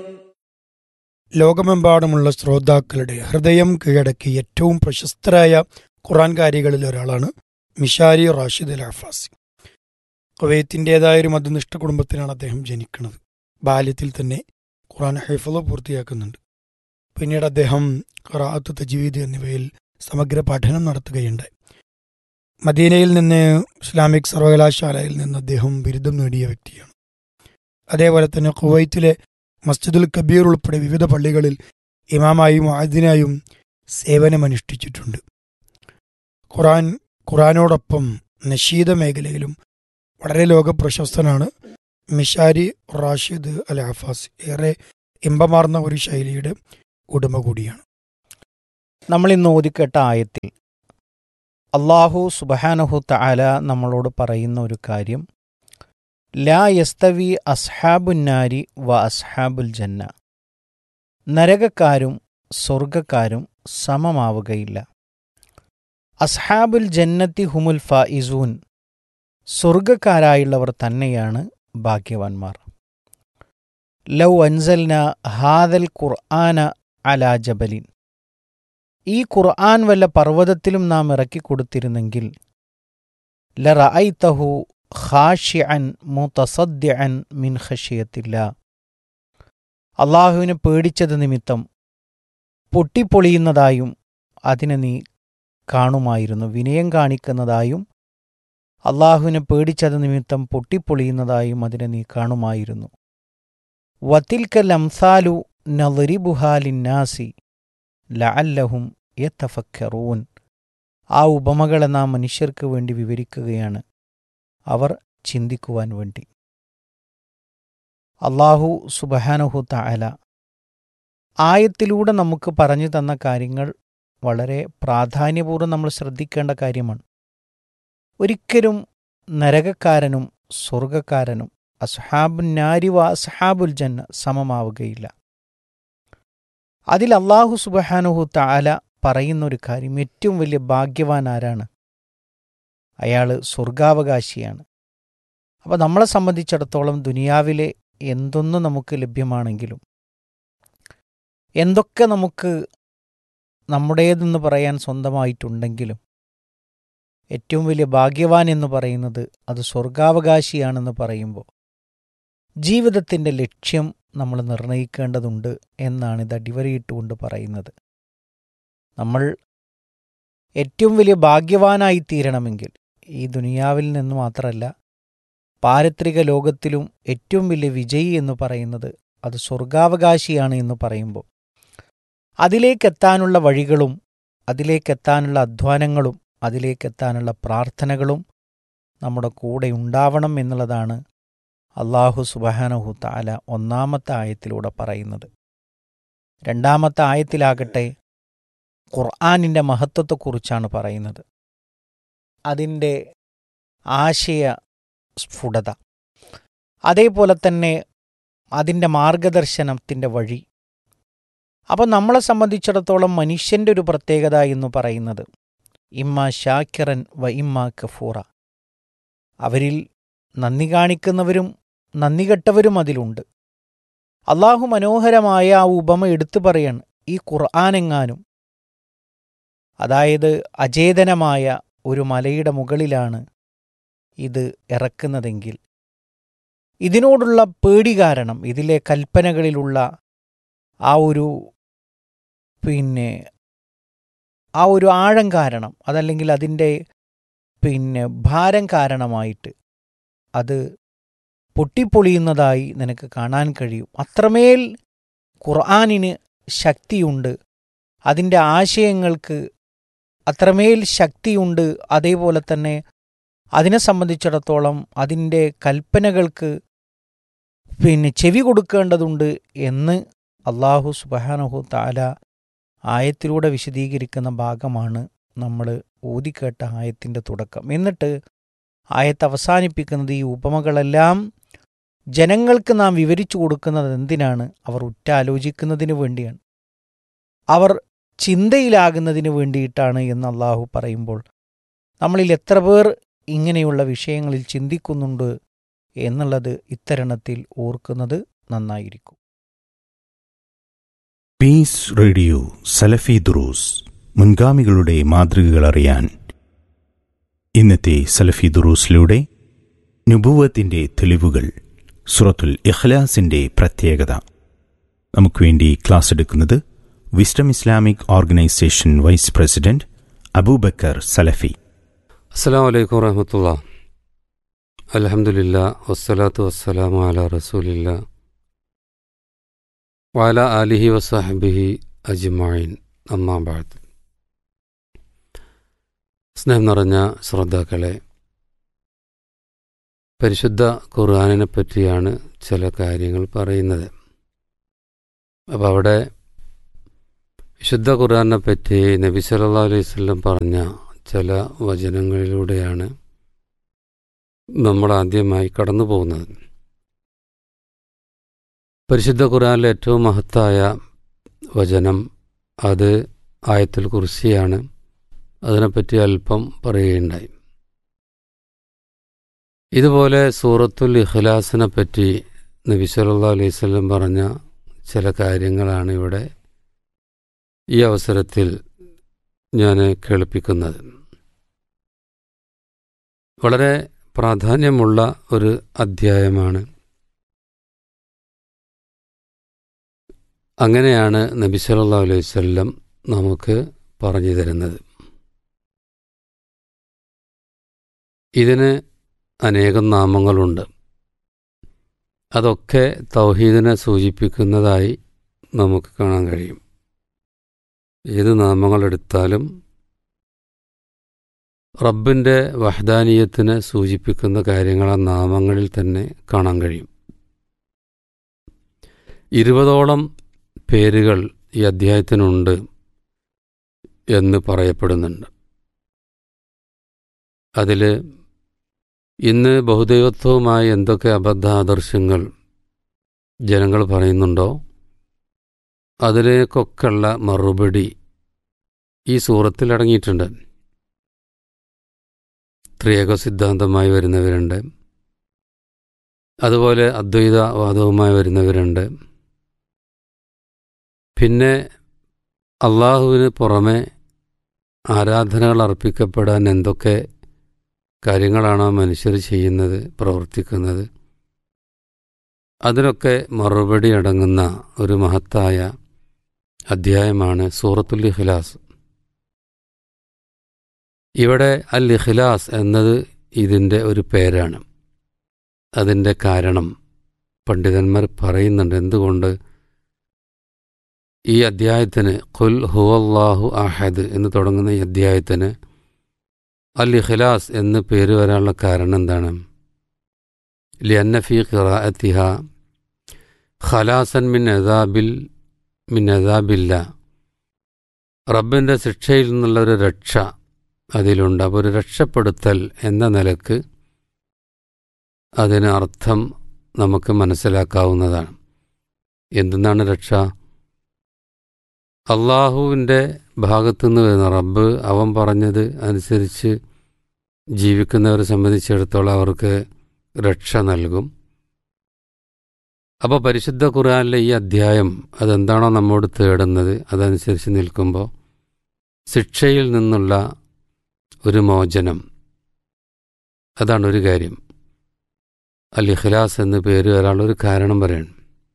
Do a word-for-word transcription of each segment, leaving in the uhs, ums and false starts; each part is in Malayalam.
ലോകമെമ്പാടുമുള്ള ശ്രോതാക്കളുടെ ഹൃദയം കീഴടക്കിയ ഏറ്റവും പ്രശസ്തരായ ഖുർആൻകാരികളിൽ ഒരാളാണ് മിഷാരി റാഷിദ് അൽ അഫാസി. കുവൈത്തിൻ്റെതായൊരു മതനിഷ്ഠ കുടുംബത്തിലാണ് അദ്ദേഹം ജനിക്കുന്നത്. ബാല്യത്തിൽ തന്നെ ഖുർആൻ ഹിഫ്ള് പൂർത്തിയാക്കുന്നുണ്ട്. പിന്നീട് അദ്ദേഹം ഖിറാഅത്ത്, തജ്വീദ് എന്നിവയിൽ സമഗ്ര പഠനം നടത്തുകയുണ്ടായി. മദീനയിൽ നിന്ന് ഇസ്ലാമിക് സർവകലാശാലയിൽ നിന്ന് അദ്ദേഹം ബിരുദം നേടിയ വ്യക്തിയാണ്. അതേപോലെ തന്നെ കുവൈത്തിലെ മസ്ജിദുൽ കബീർ ഉൾപ്പെടെ വിവിധ പള്ളികളിൽ ഇമാമായും മുഅദ്ദിനായും സേവനമനുഷ്ഠിച്ചിട്ടുണ്ട്. ഖുർആൻ ഖുർആനോടൊപ്പം നശീദ മേഖലയിലും വളരെ ലോകപ്രശസ്തനാണ് മിഷാരി റാഷിദ് അൽ അഫാസി. ഏറെ ഇമ്പമാർന്ന ഒരു ശൈലിയുടെ ഉടമ കൂടിയാണ്. നമ്മൾ ഇന്ന് ഓതിക്കേട്ട ആയത്തിൽ അള്ളാഹു സുബ്ഹാനഹു തആല നമ്മളോട് പറയുന്ന ഒരു കാര്യം, ലാ യസ്തവി അസ്ഹാബുന്നാരി വ അസ്ഹാബുൽ ജന്ന, നരകക്കാരും സ്വർഗക്കാരും സമമാവുകയില്ല. അസ്ഹാബുൽ ജന്നത്തി ഹുമുൽ ഫായിസൂൻ, സ്വർഗക്കാരായുള്ളവർ തന്നെയാണ് ഭാഗ്യവാന്മാർ. ലൗ അൻസൽന ഹാദൽ ഖുർആന അലാ ജബലിൻ, ഈ ഖുർആൻ വല്ല പർവ്വതത്തിലും നാം ഇറക്കിക്കൊടുത്തിരുന്നെങ്കിൽ ലറഅയ്തഹു ഖാശിഅൻ മുതസദ്ദിഅൻ മിൻ ഖശിയത്തില്ലാ, അള്ളാഹുവിനെ പേടിച്ചത് നിമിത്തം പൊട്ടിപ്പൊളിയുന്നതായും അതിനെ നീ കാണുമായിരുന്നു. വിനയം കാണിക്കുന്നതായും അള്ളാഹുവിനെ പേടിച്ചത് നിമിത്തം പൊട്ടിപ്പൊളിയുന്നതായും അതിനെ നീ കാണുമായിരുന്നു. വതിൽക്കൽ അംസാലു നദ്രിബുഹാ ലിന്നാസി ലഅല്ലഹും യതഫക്കറൂൻ, ആ ഉപമകളെ നാം മനുഷ്യർക്ക് വേണ്ടി വിവരിക്കുകയാണ്, അവർ ചിന്തിക്കുവാൻ വേണ്ടി. അള്ളാഹു സുബ്ഹാനഹു തആല ആയത്തിലൂടെ നമുക്ക് പറഞ്ഞു തന്ന കാര്യങ്ങൾ വളരെ പ്രാധാന്യപൂർവ്വം നമ്മൾ ശ്രദ്ധിക്കേണ്ട കാര്യമാണ്. ഒരിക്കലും നരകക്കാരനും സ്വർഗക്കാരനും അസ്ഹാബുൻ നാരി വ അസ്ഹാബുൽ ജന്ന സമമാവുകയില്ല. അതിൽ അള്ളാഹു സുബ്ഹാനഹു തആല പറയുന്നൊരു കാര്യം, ഏറ്റവും വലിയ ഭാഗ്യവാൻ ആരാണ്? അയാൾ സ്വർഗാവകാശിയാണ്. അപ്പോൾ നമ്മളെ സംബന്ധിച്ചിടത്തോളം ദുനിയാവിലെ എന്തൊന്ന് നമുക്ക് ലഭ്യമാണെങ്കിലും, എന്തൊക്കെ നമുക്ക് നമ്മുടേതെന്ന് പറയാൻ സ്വന്തമായിട്ടുണ്ടെങ്കിലും, ഏറ്റവും വലിയ ഭാഗ്യവാൻ എന്ന് പറയുന്നത് അത് സ്വർഗാവകാശിയാണെന്ന് പറയുമ്പോൾ ജീവിതത്തിൻ്റെ ലക്ഷ്യം നമ്മൾ നിർണയിക്കേണ്ടതുണ്ട് എന്നാണ് ഇത് അടിവരയിട്ടുകൊണ്ട് പറയുന്നത്. നമ്മൾ ഏറ്റവും വലിയ ഭാഗ്യവാനായി തീരണമെങ്കിൽ ഈ ദുനിയാവിൽ നിന്ന് മാത്രമല്ല, പാരത്രിക ലോകത്തിലും ഏറ്റവും വലിയ വിജയി എന്ന് പറയുന്നത് അത് സ്വർഗാവകാശിയാണ് എന്ന് പറയുമ്പോൾ അതിലേക്കെത്താനുള്ള വഴികളും അതിലേക്കെത്താനുള്ള അധ്വാനങ്ങളും അതിലേക്കെത്താനുള്ള പ്രാർത്ഥനകളും നമ്മുടെ കൂടെ ഉണ്ടാവണം എന്നുള്ളതാണ് അള്ളാഹു സുബ്ഹാനഹു തആല ഒന്നാമത്തെ ആയത്തിലൂടെ പറയുന്നത്. രണ്ടാമത്തെ ആയത്തിലാകട്ടെ ഖുർആനിൻ്റെ മഹത്വത്തെക്കുറിച്ചാണ് പറയുന്നത്, അതിൻ്റെ ആശയ സ്ഫുടത, അതേപോലെ തന്നെ അതിൻ്റെ മാർഗദർശനത്തിൻ്റെ വഴി. അപ്പം നമ്മളെ സംബന്ധിച്ചിടത്തോളം മനുഷ്യൻ്റെ ഒരു പ്രത്യേകത എന്ന് പറയുന്നത് ഇമ്മ ഷാക്കിറൻ വ ഇമ്മ കഫൂറ, അവരിൽ നന്ദി കാണിക്കുന്നവരും നന്ദി കെട്ടവരും അതിലുണ്ട്. അള്ളാഹു മനോഹരമായ ആ ഉപമ എടുത്തു പറയാണ്, ഈ ഖുർആനെങ്ങാനും, അതായത് അചേതനമായ ഒരു മലയുടെ മുകളിലാണ് ഇത് ഇറക്കുന്നതെങ്കിൽ ഇതിനോടുള്ള പേടി കാരണം, ഇതിലെ കൽപ്പനകളിലുള്ള ആ ഒരു പിന്നെ ആ ഒരു ആഴം കാരണം, അതല്ലെങ്കിൽ അതിൻ്റെ പിന്നെ ഭാരം കാരണമായിട്ട് അത് പൊട്ടിപ്പൊളിയുന്നതായി നിനക്ക് കാണാൻ കഴിയും. അത്രമേൽ ഖുർആനിന് ശക്തിയുണ്ട്, അതിൻ്റെ ആശയങ്ങൾക്ക് അത്രമേൽ ശക്തിയുണ്ട്. അതേപോലെ തന്നെ അതിനെ സംബന്ധിച്ചിടത്തോളം അതിൻ്റെ കൽപ്പനകൾക്ക് പിന്നെ ചെവി കൊടുക്കേണ്ടതുണ്ട് എന്ന് അള്ളാഹു സുബ്ഹാനഹു തആല ആയത്തിലൂടെ വിശദീകരിക്കുന്ന ഭാഗമാണ് നമ്മൾ ഓതിക്കേട്ട ആയത്തിൻ്റെ തുടക്കം. എന്നിട്ട് ആയത്ത് അവസാനിപ്പിക്കുന്നത് ഈ ഉപമകളെല്ലാം ജനങ്ങൾക്ക് നാം വിവരിച്ചു കൊടുക്കുന്നത് എന്തിനാണ്? അവർ ഉറ്റാലോചിക്കുന്നതിന് വേണ്ടിയാണ്, അവർ ചിന്തയിലാകുന്നതിന് വേണ്ടിയിട്ടാണ് എന്ന് അള്ളാഹു പറയുമ്പോൾ നമ്മളിൽ എത്ര പേർ ഇങ്ങനെയുള്ള വിഷയങ്ങളിൽ ചിന്തിക്കുന്നുണ്ട് എന്നുള്ളത് ഇത്തരണത്തിൽ ഓർക്കുന്നത് നന്നായിരിക്കും. പീസ് റേഡിയോ സലഫി ദുറൂസ്, മുൻഗാമികളുടെ മാതൃകകൾ അറിയാൻ. ഇന്നത്തെ സലഫി ദുറൂസിലൂടെ നുബുവത്തിന്റെ തെളിവുകൾ, സൂറത്തുൽ ഇഖ്ലാസിന്റെ പ്രത്യേകത. നമുക്ക് വേണ്ടി ക്ലാസ് എടുക്കുന്നത് wisdom Islamic organisation vice president Abubakar സലഫി. അസ്സലാമു അലൈക്കും വറഹ്മത്തുള്ളാഹി. അൽഹംദുലില്ലാഹ് വസ്സലാത്തു വസ്സലാമു അലാ റസൂലില്ലാഹ് വഅലാ ആലിഹി വസഹ്ബിഹി അജ്മഈൻ. അമ്മാ ബഅദ്. സ്നേഹം നിറഞ്ഞ ശ്രോതാക്കളെ, പരിശുദ്ധ ഖുർആനിനെ പറ്റിയാണ് ചില കാര്യങ്ങൾ പറയുന്നത്. അപ്പോൾ അവിടെ വിശുദ്ധ ഖുർആനെ പറ്റി നബി സല്ലല്ലാഹു അലൈഹി വസല്ലം പറഞ്ഞ ചില വചനങ്ങളിലൂടെയാണ് നമ്മൾ ആദ്യമായി കടന്നു പോകുന്നത്. പരിശുദ്ധ ഖുർആനിലെ ഏറ്റവും മഹത്തായ വചനം അത് ആയത്തുൽ കുർസിയാണ്. അതിനെപ്പറ്റി അല്പം പറയുകയുണ്ടായി. ഇതുപോലെ സൂറത്തുൽ ഇഖ്ലാസിനെ പറ്റി നബി സല്ലല്ലാഹു അലൈഹി വസല്ലം പറഞ്ഞ ചില കാര്യങ്ങളാണ് ഇവിടെ ഈ അവസരത്തിൽ ഞാൻ കേൾപ്പിക്കുന്നത്. വളരെ പ്രാധാന്യമുള്ള ഒരു അധ്യായമാണ്. അങ്ങനെയാണ് നബി സല്ലല്ലാഹു അലൈഹി വസല്ലം നമുക്ക് പറഞ്ഞു തരുന്നത്. ഇതിന് അനേകം നാമങ്ങളുണ്ട്. അതൊക്കെ തൗഹീദിനെ സൂചിപ്പിക്കുന്നതായി നമുക്ക് കാണാൻ കഴിയും. ഏത് നാമങ്ങളെടുത്താലും റബ്ബിൻ്റെ വഹ്ദാനിയത്തിനെ സൂചിപ്പിക്കുന്ന കാര്യങ്ങൾ ആ നാമങ്ങളിൽ തന്നെ കാണാൻ കഴിയും. ഇരുപതോളം പേരുകൾ ഈ അധ്യായത്തിനുണ്ട് എന്ന് പറയപ്പെടുന്നുണ്ട്. അതിൽ ഇന്ന് ബഹുദൈവത്വവുമായി എന്തൊക്കെ അബദ്ധ ആദർശങ്ങൾ ജനങ്ങൾ പറയുന്നുണ്ടോ അതിലേക്കൊക്കെയുള്ള മറുപടി ഈ സൂറത്തിൽ അടങ്ങിയിട്ടുണ്ട്. ത്രിയേക സിദ്ധാന്തമായി വരുന്നവരുണ്ട്, അതുപോലെ അദ്വൈതവാദവുമായി വരുന്നവരുണ്ട്. പിന്നെ അള്ളാഹുവിന് പുറമെ ആരാധനകൾ അർപ്പിക്കപ്പെടാൻ എന്തൊക്കെ കാര്യങ്ങളാണോ മനുഷ്യർ ചെയ്യുന്നത്, പ്രവർത്തിക്കുന്നത്, അതിനൊക്കെ മറുപടി അടങ്ങുന്ന ഒരു മഹത്തായ അധ്യായമാണ് സൂറത്തുൽ ഇഖ്ലാസ്. ഇവിടെ അൽ ഇഖ്ലാസ് എന്നത് ഇതിൻ്റെ ഒരു പേരാണ്. അതിൻ്റെ കാരണം പണ്ഡിതന്മാർ പറയുന്നുണ്ട്. എന്തുകൊണ്ട് ഈ അധ്യായത്തിന് ഖുൽ ഹുവല്ലാഹു അഹദ് എന്ന് തുടങ്ങുന്ന ഈ അധ്യായത്തിന് അൽ ഇഖ്ലാസ് എന്ന് പേര് വരാനുള്ള കാരണം എന്താണ്? ലിഅന്ന ഫീ ഖിറാഅത്തിഹ ഖലാസൻ മിൻ അദാബിൽ മിൻ അദാബില്ല, റബ്ബിൻ്റെ ശിക്ഷയിൽ നിന്നുള്ളൊരു രക്ഷ അതിലുണ്ട്. അപ്പോൾ ഒരു രക്ഷപ്പെടുത്തൽ എന്ന നിലക്ക് അതിന് അർത്ഥം നമുക്ക് മനസ്സിലാക്കാവുന്നതാണ്. എന്തെന്നാണ് രക്ഷ? അള്ളാഹുവിൻ്റെ ഭാഗത്തുനിന്ന് വരുന്ന റബ്ബ് അവൻ പറഞ്ഞത് അനുസരിച്ച് ജീവിക്കുന്നവരെ സംബന്ധിച്ചിടത്തോളം അവർക്ക് രക്ഷ നൽകും. അപ്പോൾ പരിശുദ്ധ ഖുർആനിലെ ഈ അധ്യായം അതെന്താണോ നമ്മോട് തേടുന്നത് അതനുസരിച്ച് നിൽക്കുമ്പോൾ ശിക്ഷയിൽ നിന്നുള്ള ഒരു മോചനം, അതാണ് ഒരു കാര്യം. അൽ ഇഖ്ലാസ് എന്ന് പേര് വരാനുള്ളൊരു കാരണം പറയണം.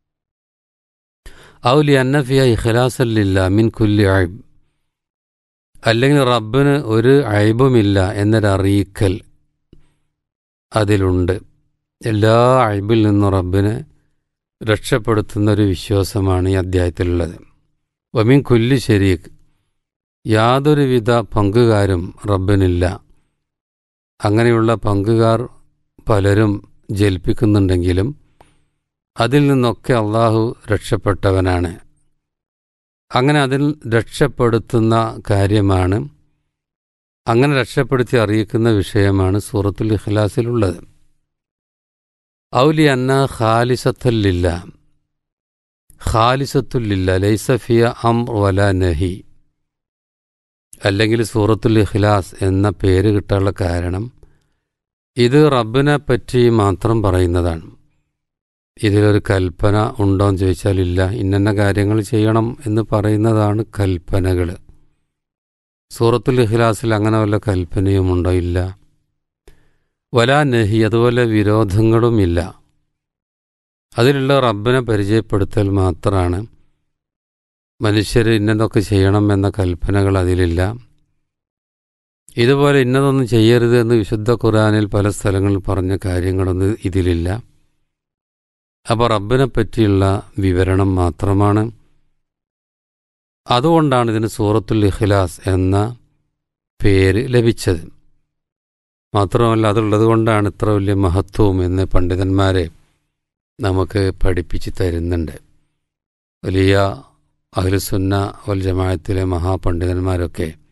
ഔ ലിഅന്ന ഫിഹ ഇഖ്ലാസൻ ലില്ലാഹ് മിൻ കുല്ലി ഐബ്, അല്ലെങ്കിൽ റബ്ബിന് ഒരു ഐബുമില്ല എന്നൊരറിയിക്കൽ അതിലുണ്ട്. എല്ലാ ഐബിൽ നിന്നും റബ്ബിനെ രക്ഷപ്പെടുത്തുന്നൊരു വിശ്വാസമാണ് ഈ അധ്യായത്തിലുള്ളത്. വമിൻ കുല്ലി ശരീക്ക്, യാതൊരുവിധ പങ്കുകാരും റബ്ബിനില്ല. അങ്ങനെയുള്ള പങ്കുകാർ പലരും ജൽപ്പിക്കുന്നുണ്ടെങ്കിലും അതിൽ നിന്നൊക്കെ അള്ളാഹു രക്ഷപ്പെട്ടവനാണ്. അങ്ങനെ അതിൽ രക്ഷപ്പെടുത്തുന്ന കാര്യമാണ്, അങ്ങനെ രക്ഷപ്പെടുത്തി അറിയിക്കുന്ന വിഷയമാണ് സൂറത്തുൽ ഇഖ്ലാസിലുള്ളത്. ഔലി അന്ന ഖാലിസത്തുല്ലില്ല, ഖാലിസത്തുല്ലില്ല ലൈസ ഫിയ അംർ വലാ നഹി. അല്ലെങ്കിൽ സൂറത്തുൽ ഇഖ്ലാസ് എന്ന പേര് കിട്ടാനുള്ള കാരണം ഇത് റബ്ബിനെ പറ്റി മാത്രം പറയുന്നതാണ്. ഇതിലൊരു കൽപ്പന ഉണ്ടോയെന്ന് ചോദിച്ചാൽ ഇല്ല. ഇന്നന്ന കാര്യങ്ങൾ ചെയ്യണം എന്ന് പറയുന്നതാണ് കൽപ്പനകൾ. സൂറത്തുൽ ഇഖ്ലാസിൽ അങ്ങനെ വല്ല കൽപ്പനയും ഉണ്ടോ? ഇല്ല. വലാ നഹി, അതുപോലെ വിരോധങ്ങളും ഇല്ല. അതിലുള്ള റബ്ബിനെ പരിചയപ്പെടുത്തൽ മാത്രമാണ്. മനുഷ്യർ ഇന്നതൊക്കെ ചെയ്യണം എന്ന കൽപ്പനകൾ അതിലില്ല. ഇതുപോലെ ഇന്നതൊന്നും ചെയ്യരുത് എന്ന് വിശുദ്ധ ഖുർആനിൽ പല സ്ഥലങ്ങളിൽ പറഞ്ഞ കാര്യങ്ങളൊന്നും ഇതിലില്ല. അപ്പോൾ റബ്ബിനെ പറ്റിയുള്ള വിവരണം മാത്രമാണ്. അതുകൊണ്ടാണ് ഇതിന് സൂറത്തുൽ ഇഖ്ലാസ് എന്ന പേര് ലഭിച്ചത്. മാത്രമല്ല, അതുള്ളത് കൊണ്ടാണ് ഇത്ര വലിയ മഹത്വവും എന്ന് പണ്ഡിതന്മാരെ നമുക്ക് പഠിപ്പിച്ച് തരുന്നുണ്ട്. വലിയ അഹ്ലുസുന്ന വൽ ജമാഅത്തിലെ മഹാപണ്ഡിതന്മാരൊക്കെ